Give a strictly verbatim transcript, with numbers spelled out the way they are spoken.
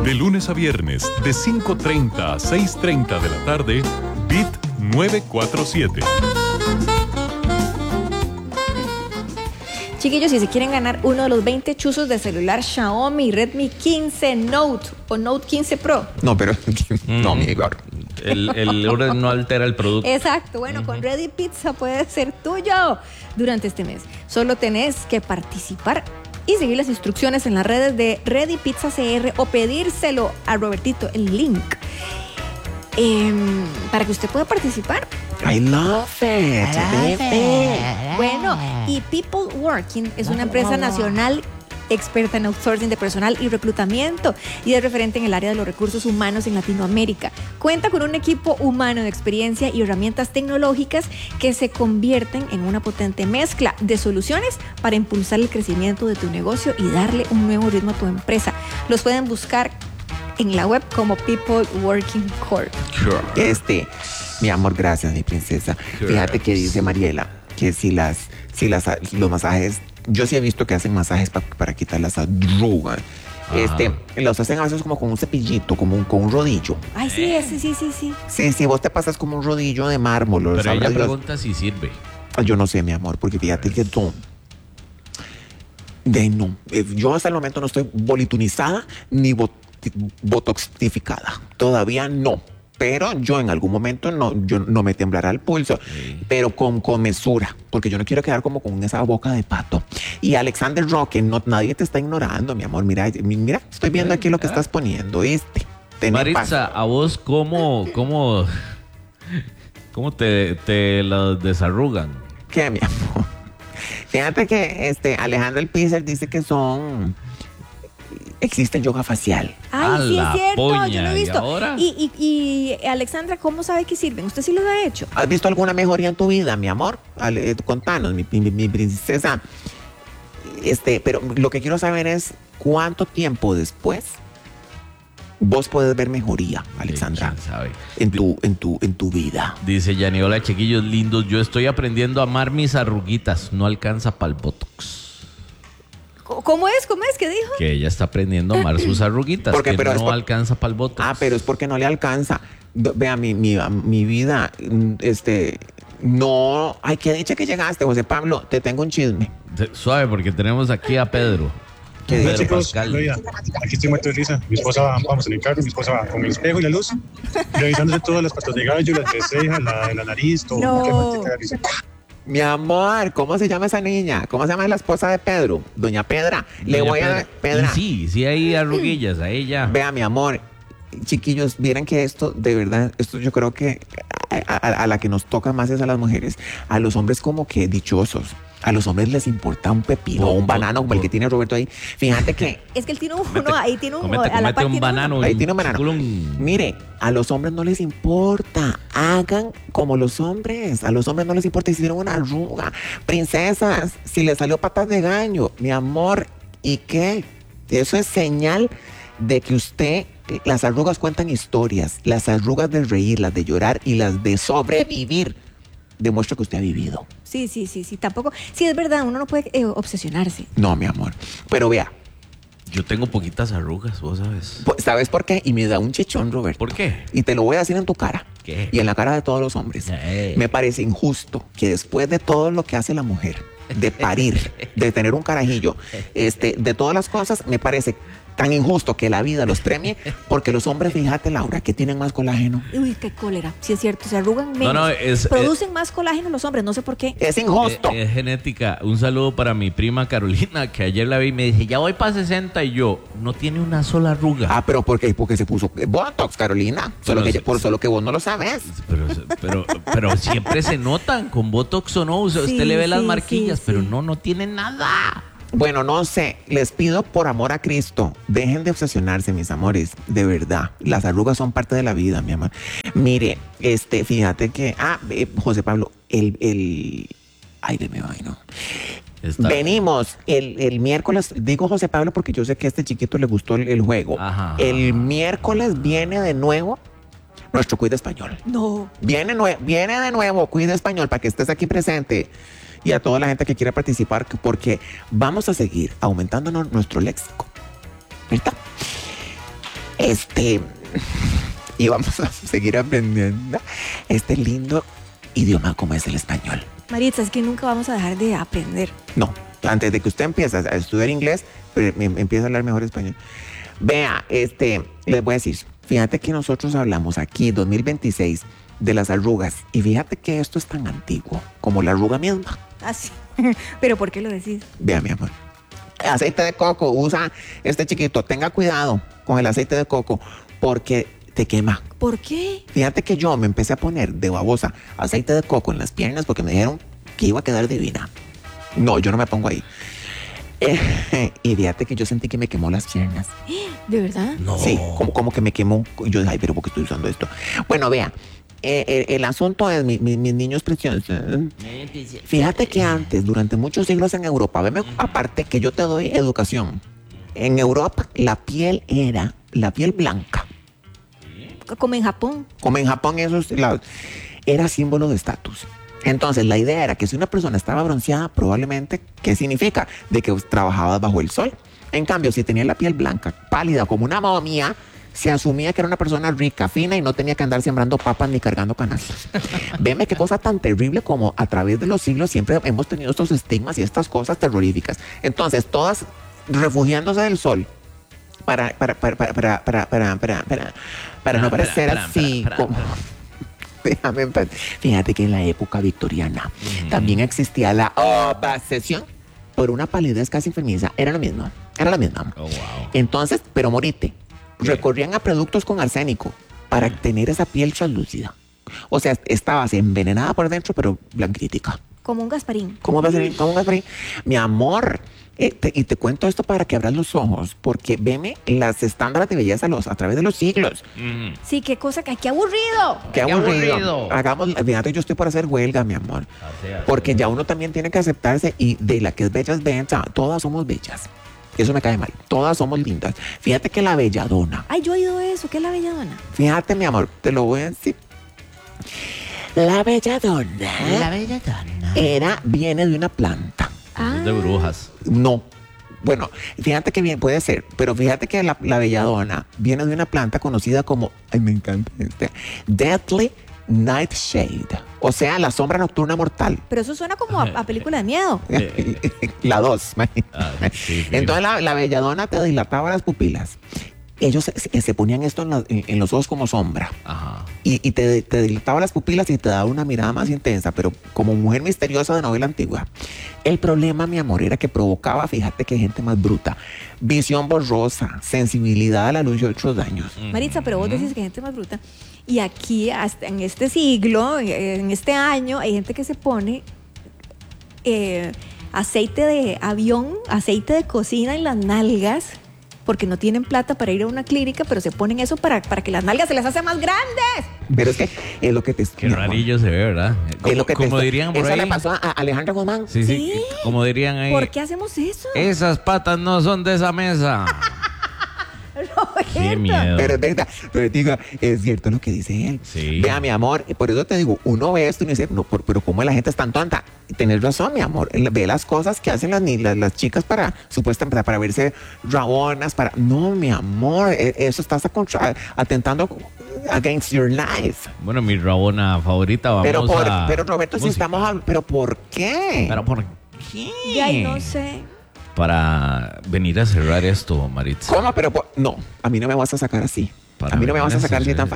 De lunes a viernes, de cinco treinta a seis treinta de la tarde, Bit nueve cuatro siete. Chiquillos, si se quieren ganar uno de los veinte chuzos de celular Xiaomi Redmi quince Note o Note quince Pro. No, pero no, mi Igor. El, el orden no altera el producto. Exacto, bueno, uh-huh. Con Ready Pizza puede ser tuyo durante este mes. Solo tenés que participar y seguir las instrucciones en las redes de Ready Pizza C R o pedírselo a Robertito, el link, eh, para que usted pueda participar. I love it. I love it. Bueno, y People Working es una empresa nacional experta en outsourcing de personal y reclutamiento y es referente en el área de los recursos humanos en Latinoamérica. Cuenta con un equipo humano de experiencia y herramientas tecnológicas que se convierten en una potente mezcla de soluciones para impulsar el crecimiento de tu negocio y darle un nuevo ritmo a tu empresa. Los pueden buscar en la web como People Working Corp. Este, mi amor, gracias, mi princesa. Fíjate que dice Mariela que si las, si las, los masajes, yo sí he visto que hacen masajes pa, para quitar las arrugas. Ah. Este, los hacen a veces como con un cepillito, como un, con un rodillo. Ay, sí, sí, sí, sí, sí. Sí, sí, vos te pasas como un rodillo de mármol. Pero ella pregunta si sirve. Yo no sé, mi amor, porque fíjate que tú, de no, yo hasta el momento no estoy bolitunizada ni bot, botoxificada. Todavía no. Pero yo en algún momento no, yo no me temblará el pulso, sí. Pero con, con mesura, porque yo no quiero quedar como con esa boca de pato. Y Alexander Roque, no, nadie te está ignorando, mi amor. Mira, mira, estoy viendo aquí lo que estás poniendo, ¿viste? Maritza, ¿a vos cómo, cómo, cómo te, te las desarrugan? ¿Qué, mi amor? Fíjate que este Alejandro el Pizzer dice que son... Existe el yoga facial. Ay, sí, es cierto, poña, yo lo he visto. ¿Y, y, y, y Alexandra, ¿cómo sabe que sirven? ¿Usted sí los ha hecho? ¿Has visto alguna mejoría en tu vida, mi amor? Ale, contanos, mi, mi, mi princesa. Este, pero lo que quiero saber es cuánto tiempo después vos puedes ver mejoría, Alexandra, sí, sabe. En tu, en tu, en tu vida. Dice Yani, hola chiquillos lindos, yo estoy aprendiendo a amar mis arruguitas, no alcanza para el botox. ¿Cómo es? ¿Cómo es? ¿Qué dijo? Que ella está aprendiendo a amar sus arruguitas, porque, que pero no por... alcanza para el botox. Ah, pero es porque no le alcanza. Vea, mi, mi, mi vida, este, no... Ay, qué dicha que llegaste, José Pablo, te tengo un chisme. Suave, porque tenemos aquí a Pedro. ¿Qué Pedro chicos, Pascal. Aquí estoy muerto de risa. Mi esposa va, vamos en el carro, mi esposa va con el espejo y la luz, revisándose todas las patas de gallo, las de ceja, la, la nariz, todo. No. Mi amor, ¿cómo se llama esa niña? ¿Cómo se llama la esposa de Pedro? Doña Pedra. Doña Le voy Pedra. a... Pedra. Y sí, sí hay arruguillas, a ella. Vea, mi amor, chiquillos, vieran que esto, de verdad, esto yo creo que a, a, a la que nos toca más es a las mujeres. A los hombres como que dichosos. A los hombres les importa un pepino o un banano como el que tiene Roberto ahí. Fíjate que... Es que él tiene uno, comete, ahí tiene un... Comete, a la comete un tiene banano. Uno. Ahí tiene un banano. Culum. Mire, a los hombres no les importa. Hagan como los hombres. A los hombres no les importa si hicieron una arruga. Princesas, si les salió patas de gallo, mi amor, ¿y qué? Eso es señal de que usted... Las arrugas cuentan historias. Las arrugas de reír, las de llorar y las de sobrevivir demuestra que usted ha vivido. Sí, sí, sí, sí, tampoco. Sí, es verdad, uno no puede eh, obsesionarse. No, mi amor. Pero vea. Yo tengo poquitas arrugas, vos sabes. ¿Sabes por qué? Y me da un chichón, Roberto. ¿Por qué? Y te lo voy a decir en tu cara. ¿Qué? Y en la cara de todos los hombres. Eh. Me parece injusto que después de todo lo que hace la mujer, de parir, de tener un carajillo, este, de todas las cosas, me parece tan injusto que la vida los premie, porque los hombres, fíjate, Laura, que tienen más colágeno. Uy, qué cólera. Sí es cierto, se arrugan menos. No, no, es, Producen es, más colágeno los hombres, no sé por qué. Es injusto. Es, es genética. Un saludo para mi prima Carolina, que ayer la vi y me dice, ya voy para sesenta, y yo, no tiene una sola arruga. Ah, pero ¿por qué? Porque se puso Botox, Carolina. Solo que, por solo que vos no lo sabes. Pero, pero, pero siempre se notan con Botox o no. O sea, Sí, usted le ve sí, las marquillas, sí, pero sí. no, no tiene nada. Bueno, no sé, les pido por amor a Cristo, dejen de obsesionarse, mis amores, de verdad. Las arrugas son parte de la vida, mi amor. Mire, este, fíjate que, ah, eh, José Pablo, el, el, ay, de mi vaina. Está. Venimos el, el miércoles, digo José Pablo porque yo sé que a este chiquito le gustó el, el juego. Ajá. El miércoles viene de nuevo nuestro Cuida Español. No. Viene, nue- viene de nuevo Cuida Español para que estés aquí presente. Y a toda la gente que quiera participar, porque vamos a seguir aumentando nuestro léxico, ¿verdad? Este, y vamos a seguir aprendiendo este lindo idioma como es el español. Maritza, es que nunca vamos a dejar de aprender. No, antes de que usted empiece a estudiar inglés, pero em- empieza a hablar mejor español. Vea, este, les voy a decir, fíjate que nosotros hablamos aquí, dos mil veintiséis, de las arrugas. Y fíjate que esto es tan antiguo como la arruga misma. Así. ¿Pero por qué lo decís? Vea, mi amor. Aceite de coco, usa este chiquito. Tenga cuidado con el aceite de coco porque te quema. ¿Por qué? Fíjate que yo me empecé a poner de babosa aceite de coco en las piernas porque me dijeron que iba a quedar divina. No, yo no me pongo ahí. Eh, y fíjate que yo sentí que me quemó las piernas. ¿De verdad? No. Sí, como, como que me quemó. Y yo dije, ay, pero ¿por qué estoy usando esto? Bueno, vea, eh, el, el asunto es mi- mi- mis niños preciosos. Fíjate que antes, durante muchos siglos en Europa, veme, aparte que yo te doy educación. En Europa, la piel era la piel blanca. Como en Japón. Como en Japón, eso es la- era símbolo de estatus. Entonces, la idea era que si una persona estaba bronceada, probablemente, ¿qué significa? De que trabajaba bajo el sol. En cambio, si tenía la piel blanca, pálida, como una momia, se asumía que era una persona rica, fina y no tenía que andar sembrando papas ni cargando canastos. Veme qué cosa tan terrible como a través de los siglos siempre hemos tenido estos estigmas y estas cosas terroríficas. Entonces, todas refugiándose del sol para, para, para, para, para, para, para, para, para, para no Para, parecer para, así para, para, como... Déjame en paz. Fíjate que en la época victoriana también existía la obsesión por una palidez casi enfermiza. Era lo mismo, era la misma. Oh, wow. Entonces, pero morite, ¿Qué? recurrían a productos con arsénico para tener esa piel translúcida. O sea, estabas envenenada por dentro, pero blanquítica. Como un Gasparín. ¿Cómo va a ser? ¿Cómo va a ser? Mi amor, eh, te- y te cuento esto para que abras los ojos, porque veme las estándares de belleza los, a través de los siglos. Mm. Sí, qué cosa, que qué aburrido. Qué Qué aburrido. aburrido. Hagamos, fíjate, yo estoy por hacer huelga, mi amor. Así, así. Porque ya uno también tiene que aceptarse y de la que es bella es bella. Todas somos bellas. Eso me cae mal. Todas somos lindas. Fíjate que la belladona. Ay, yo he oído eso. ¿Qué es la belladona? Fíjate, mi amor, te lo voy a decir. La belladona. belladona. Era, viene de una planta. Ah, Es de brujas. No. Bueno, fíjate que bien puede ser, pero fíjate que la, la belladona viene de una planta conocida como, ay, me encanta este, Deadly Nightshade. O sea, la sombra nocturna mortal. pero eso suena como a, a película de miedo. La dos, imagínate. Ah, sí, sí. Entonces la, la belladona te dilataba las pupilas. Ellos se, se- se ponían esto en, la- en- en los ojos como sombra. Ajá. Y, y te, te dilataba las pupilas y te daba una mirada más intensa, pero como mujer misteriosa de novela antigua. El problema, mi amor, era que provocaba, fíjate que gente más bruta, visión borrosa, sensibilidad a la luz y otros daños. Maritza, pero vos decís que hay gente más bruta. Y aquí, hasta en este siglo, eh, en este año, hay gente que se pone eh, aceite de avión, aceite de cocina en las nalgas, porque no tienen plata para ir a una clínica, pero se ponen eso para, para que las nalgas se les hace más grandes. Pero es que es lo que te... Qué mi amor, rarillo se ve, ¿verdad? es lo que te Como estoy- dirían por Eso ahí. le pasó a Alejandra Guzmán. Sí, sí, ¿Sí? como dirían ahí. ¿Por qué hacemos eso? Esas patas no son de esa mesa. Qué Roberto. miedo. Pero es verdad, pero diga, es cierto lo que dice él. Sí. Vea, mi amor, y por eso te digo, uno ve esto y dice, no, por- pero ¿cómo la gente es tan tonta? Y tenés razón, mi amor. Él ve las cosas que hacen las, ni- las, las chicas para, supuestamente, para verse rabonas, para... No, mi amor, e- eso estás a contra- atentando against your life. Bueno, mi rabona favorita, vamos Pero, por, a... pero Roberto, si música. estamos hablando, ¿pero por qué? Pero ¿por qué? Ya, y no sé. Para venir a cerrar esto, Maritza. ¿Cómo? Pero por- no, a mí no me vas a sacar así. Para a mí no me vas a venir a sacar así tan cerrar